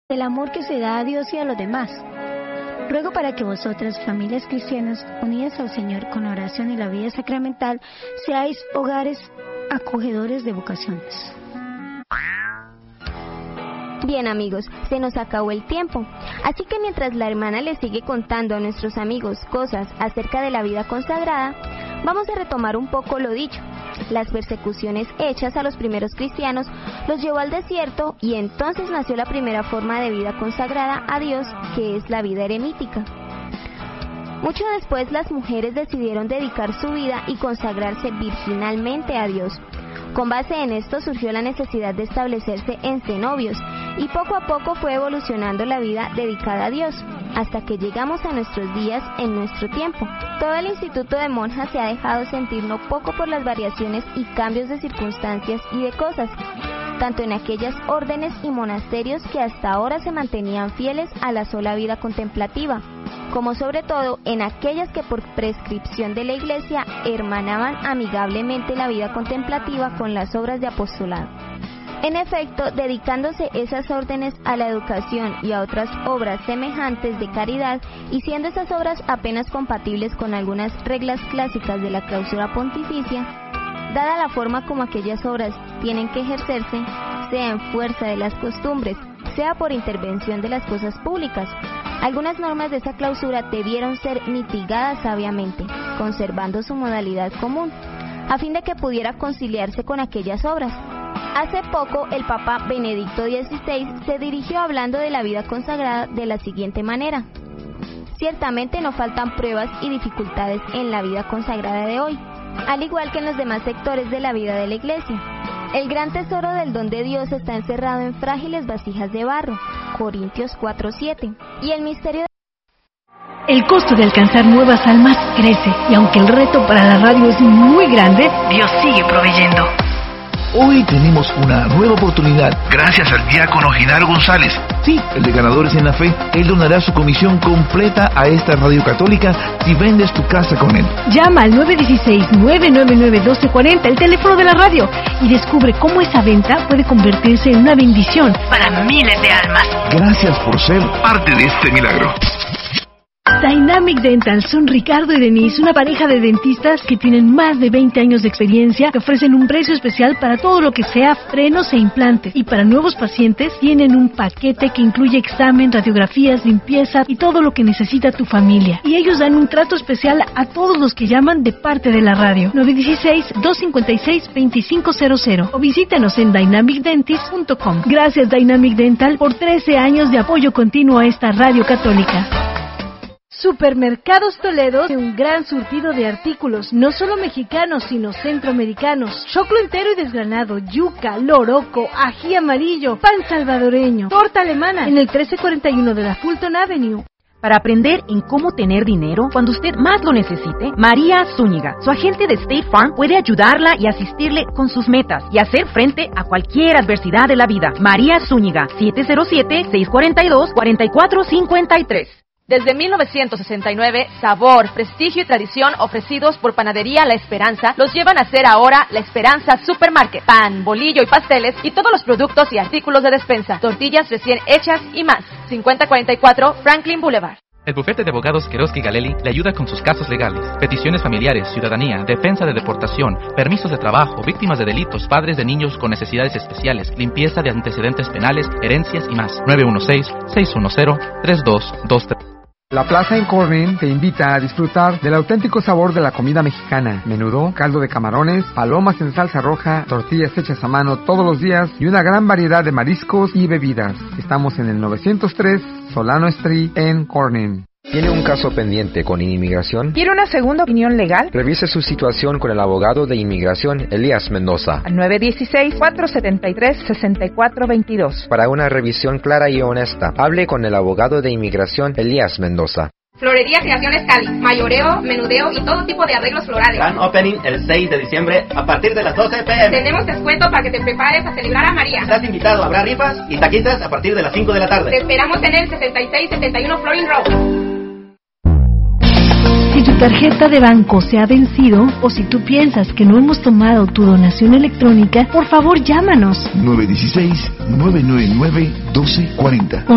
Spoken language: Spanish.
del amor que se da a Dios y a los demás. Ruego para que vosotras, familias cristianas, unidas al Señor con la oración y la vida sacramental, seáis hogares acogedores de vocaciones. Bien, amigos, se nos acabó el tiempo, así que mientras la hermana les sigue contando a nuestros amigos cosas acerca de la vida consagrada, vamos a retomar un poco lo dicho. Las persecuciones hechas a los primeros cristianos los llevó al desierto y entonces nació la primera forma de vida consagrada a Dios, que es la vida eremítica. Mucho después las mujeres decidieron dedicar su vida y consagrarse virginalmente a Dios. Con base en esto surgió la necesidad de establecerse en cenobios y poco a poco fue evolucionando la vida dedicada a Dios, hasta que llegamos a nuestros días en nuestro tiempo. Todo el instituto de monjas se ha dejado sentir no poco por las variaciones y cambios de circunstancias y de cosas, tanto en aquellas órdenes y monasterios que hasta ahora se mantenían fieles a la sola vida contemplativa, como sobre todo en aquellas que por prescripción de la Iglesia hermanaban amigablemente la vida contemplativa con las obras de apostolado. En efecto, dedicándose esas órdenes a la educación y a otras obras semejantes de caridad, y siendo esas obras apenas compatibles con algunas reglas clásicas de la clausura pontificia, dada la forma como aquellas obras tienen que ejercerse, sea en fuerza de las costumbres, sea por intervención de las cosas públicas, algunas normas de esa clausura debieron ser mitigadas sabiamente, conservando su modalidad común, a fin de que pudiera conciliarse con aquellas obras. Hace poco, el Papa Benedicto XVI se dirigió hablando de la vida consagrada de la siguiente manera: ciertamente no faltan pruebas y dificultades en la vida consagrada de hoy, al igual que en los demás sectores de la vida de la Iglesia. El gran tesoro del don de Dios está encerrado en frágiles vasijas de barro, Corintios 4:7, y el misterio de... El costo de alcanzar nuevas almas crece, y aunque el reto para la radio es muy grande, Dios sigue proveyendo. Hoy tenemos una nueva oportunidad. Gracias al diácono Genaro González. Sí, el de Ganadores en la Fe. Él donará su comisión completa a esta radio católica si vendes tu casa con él. Llama al 916-999-1240, el teléfono de la radio, y descubre cómo esa venta puede convertirse en una bendición para miles de almas. Gracias por ser parte de este milagro. Dynamic Dental son Ricardo y Denise, una pareja de dentistas que tienen más de 20 años de experiencia, que ofrecen un precio especial para todo lo que sea frenos e implantes. Y para nuevos pacientes tienen un paquete que incluye examen, radiografías, limpieza y todo lo que necesita tu familia. Y ellos dan un trato especial a todos los que llaman de parte de la radio. 916-256-2500 o visítanos en dynamicdentist.com. Gracias Dynamic Dental por 13 años de apoyo continuo a esta radio católica. Supermercados Toledo tiene un gran surtido de artículos, no solo mexicanos, sino centroamericanos. Choclo entero y desgranado, yuca, loroco, ají amarillo, pan salvadoreño, torta alemana, en el 1341 de la Fulton Avenue. Para aprender en cómo tener dinero cuando usted más lo necesite, María Zúñiga, su agente de State Farm, puede ayudarla y asistirle con sus metas y hacer frente a cualquier adversidad de la vida. María Zúñiga, 707-642-4453. Desde 1969, sabor, prestigio y tradición ofrecidos por Panadería La Esperanza los llevan a ser ahora La Esperanza Supermarket. Pan, bolillo y pasteles y todos los productos y artículos de despensa, tortillas recién hechas y más. 5044 Franklin Boulevard. El bufete de abogados Queroski Galelli le ayuda con sus casos legales, peticiones familiares, ciudadanía, defensa de deportación, permisos de trabajo, víctimas de delitos, padres de niños con necesidades especiales, limpieza de antecedentes penales, herencias y más. 916-610-3223. La Plaza en Corning te invita a disfrutar del auténtico sabor de la comida mexicana. Menudo, caldo de camarones, palomas en salsa roja, tortillas hechas a mano todos los días y una gran variedad de mariscos y bebidas. Estamos en el 903 Solano Street en Corning. ¿Tiene un caso pendiente con inmigración? ¿Quiere una segunda opinión legal? Revise su situación con el abogado de inmigración, Elías Mendoza. Al 916-473-6422. Para una revisión clara y honesta, hable con el abogado de inmigración, Elías Mendoza. Florería Creaciones Cali, mayoreo, menudeo y todo tipo de arreglos florales. Gran opening el 6 de diciembre a partir de las 12 p.m. Tenemos descuento para que te prepares a celebrar a María. Estás invitado, habrá rifas y taquitas a partir de las 5 de la tarde. Te esperamos en el 6671 Florin Road. Si tu tarjeta de banco se ha vencido o si tú piensas que no hemos tomado tu donación electrónica, por favor llámanos. 916-999-1240.